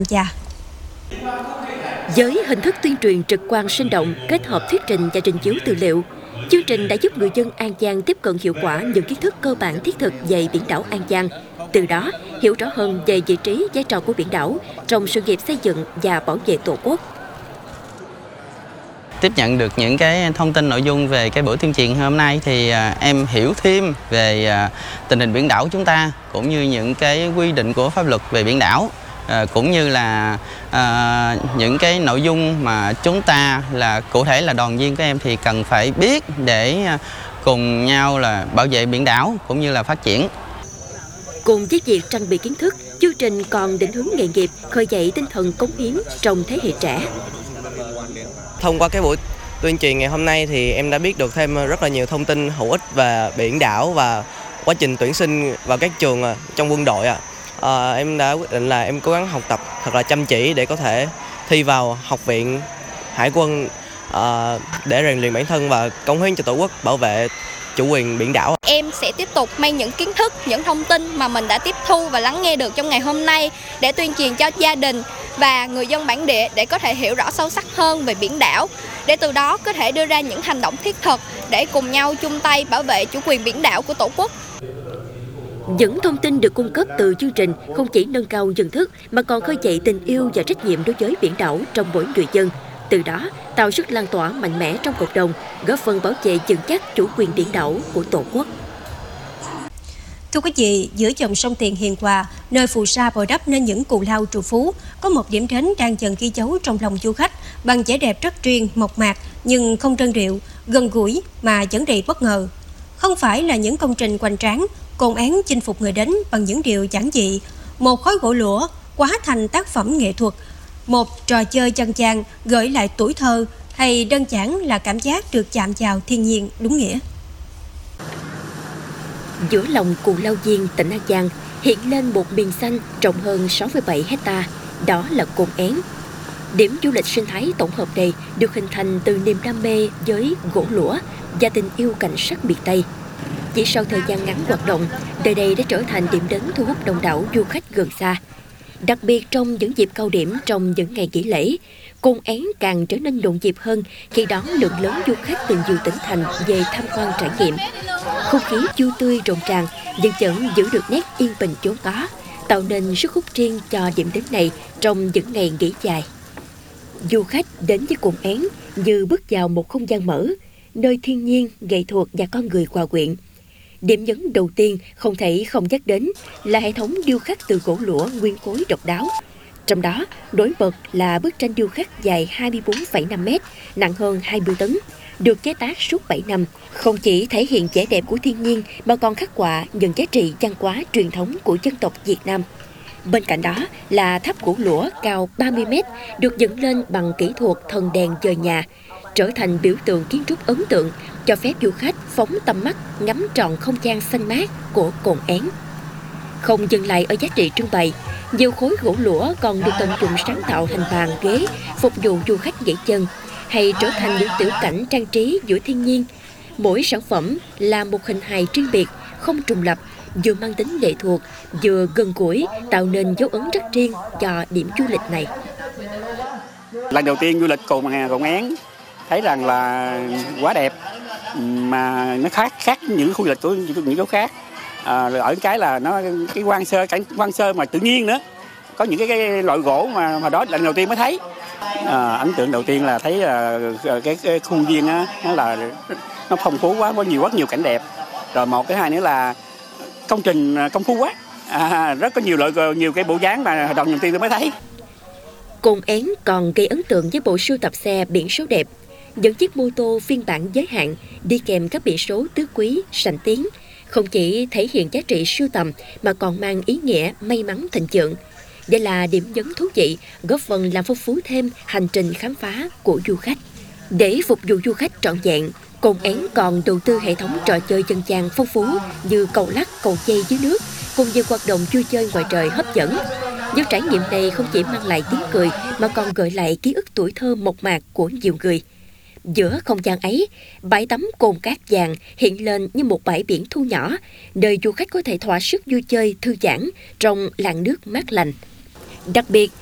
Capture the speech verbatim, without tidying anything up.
Chà. Với hình thức tuyên truyền trực quan sinh động kết hợp thuyết trình và trình chiếu tư liệu, chương trình đã giúp người dân An Giang tiếp cận hiệu quả những kiến thức cơ bản thiết thực về biển đảo An Giang, từ đó hiểu rõ hơn về vị trí, vai trò của biển đảo trong sự nghiệp xây dựng và bảo vệ Tổ quốc. Tiếp nhận được những cái thông tin nội dung về cái buổi tuyên truyền hôm nay thì à, em hiểu thêm về à, tình hình biển đảo chúng ta, cũng như những cái quy định của pháp luật về biển đảo, à, cũng như là à, những cái nội dung mà chúng ta là cụ thể là đoàn viên của em thì cần phải biết để à, cùng nhau là bảo vệ biển đảo cũng như là phát triển. Cùng với việc trang bị kiến thức, chương trình còn định hướng nghề nghiệp, khơi dậy tinh thần cống hiến trong thế hệ trẻ. Thông qua cái buổi tuyên truyền ngày hôm nay thì em đã biết được thêm rất là nhiều thông tin hữu ích về biển đảo và quá trình tuyển sinh vào các trường trong quân đội. À, em đã quyết định là em cố gắng học tập thật là chăm chỉ để có thể thi vào Học viện Hải quân à, để rèn luyện bản thân và cống hiến cho Tổ quốc, bảo vệ chủ quyền biển đảo. Em sẽ tiếp tục mang những kiến thức, những thông tin mà mình đã tiếp thu và lắng nghe được trong ngày hôm nay để tuyên truyền cho gia đình và người dân bản địa để có thể hiểu rõ sâu sắc hơn về biển đảo, để từ đó có thể đưa ra những hành động thiết thực để cùng nhau chung tay bảo vệ chủ quyền biển đảo của Tổ quốc. Những thông tin được cung cấp từ chương trình không chỉ nâng cao nhận thức mà còn khơi dậy tình yêu và trách nhiệm đối với biển đảo trong mỗi người dân. Từ đó, tạo sức lan tỏa mạnh mẽ trong cộng đồng, góp phần bảo vệ vững chắc chủ quyền biển đảo của Tổ quốc. Thưa quý vị, giữa dòng sông Tiền hiền hòa, nơi phù sa bồi đắp nên những cù lao trù phú, có một điểm đến đang dần ghi dấu trong lòng du khách bằng vẻ đẹp rất riêng, mộc mạc nhưng không đơn điệu, gần gũi mà vẫn đầy bất ngờ. Không phải là những công trình hoành tráng, Cồn Én chinh phục người đến bằng những điều giản dị, một khối gỗ lũa hóa thành tác phẩm nghệ thuật, một trò chơi dân gian gợi lại tuổi thơ, hay đơn giản là cảm giác được chạm vào thiên nhiên đúng nghĩa. Giữa lòng Cù Lao Diên, tỉnh An Giang, hiện lên một miền xanh rộng hơn sáu phẩy bảy hecta, đó là Cồn Én. Điểm du lịch sinh thái tổng hợp này được hình thành từ niềm đam mê với gỗ lũa và tình yêu cảnh sắc miền Tây. Chỉ sau thời gian ngắn hoạt động, nơi đây đã trở thành điểm đến thu hút đông đảo du khách gần xa. Đặc biệt trong những dịp cao điểm trong những ngày nghỉ lễ, Cồn Én càng trở nên nhộn nhịp hơn khi đón lượng lớn du khách từ nhiều tỉnh thành về tham quan trải nghiệm. Không khí vui tươi rộn ràng nhưng vẫn giữ được nét yên bình vốn có, tạo nên sức hút riêng cho điểm đến này trong những ngày nghỉ dài. Du khách đến với Cồn Én như bước vào một không gian mở, nơi thiên nhiên, nghệ thuật và con người hòa quyện. Điểm nhấn đầu tiên không thể không nhắc đến là hệ thống điêu khắc từ gỗ lũa nguyên khối độc đáo. Trong đó, nổi bật là bức tranh điêu khắc dài hai mươi bốn phẩy năm mét, nặng hơn hai mươi tấn, được chế tác suốt bảy năm, không chỉ thể hiện vẻ đẹp của thiên nhiên mà còn khắc họa những giá trị văn hóa truyền thống của dân tộc Việt Nam. Bên cạnh đó là tháp gỗ lũa cao ba mươi mét, được dựng lên bằng kỹ thuật thần đèn dời nhà, trở thành biểu tượng kiến trúc ấn tượng, cho phép du khách phóng tầm mắt ngắm trọn không gian xanh mát của Cồn Én. Không dừng lại ở giá trị trưng bày, nhiều khối gỗ lũa còn được tận dụng sáng tạo thành bàn ghế phục vụ du khách nghỉ chân, hay trở thành những tiểu cảnh trang trí giữa thiên nhiên. Mỗi sản phẩm là một hình hài riêng biệt, không trùng lập, vừa mang tính nghệ thuật, vừa gần gũi, tạo nên dấu ấn rất riêng cho điểm du lịch này. Lần đầu tiên du lịch Cồn Cồn Én thấy rằng là quá đẹp, mà nó khác khác những khu du lịch của những chỗ khác. À, ở cái là nó cái hoang sơ, cảnh hoang sơ mà tự nhiên nữa, có những cái, cái loại gỗ mà mà đó lần đầu tiên mới thấy. À, ấn tượng đầu tiên là thấy là cái, cái khuôn viên á, nó là nó phong phú quá, có nhiều rất nhiều cảnh đẹp. Rồi một cái hai nữa là công trình công phu quá, à, rất có nhiều loại nhiều cái bộ dáng mà lần đầu tiên tôi mới thấy. Cồn Én còn gây ấn tượng với bộ sưu tập xe biển số đẹp, những chiếc mô tô phiên bản giới hạn đi kèm các biển số tứ quý, sành tiếng, không chỉ thể hiện giá trị sưu tầm mà còn mang ý nghĩa may mắn thịnh vượng. Đây là điểm nhấn thú vị, góp phần làm phong phú thêm hành trình khám phá của du khách. Để phục vụ du khách trọn vẹn, Cồn Én còn đầu tư hệ thống trò chơi dân gian phong phú như cầu lắc, cầu dây dưới nước, cùng nhiều hoạt động vui chơi ngoài trời hấp dẫn. Những trải nghiệm này không chỉ mang lại tiếng cười mà còn gợi lại ký ức tuổi thơ mộc mạc của nhiều người. Giữa không gian ấy, bãi tắm Cồn Cát Vàng hiện lên như một bãi biển thu nhỏ, nơi du khách có thể thỏa sức vui chơi thư giãn trong làn nước mát lành. Đặc biệt,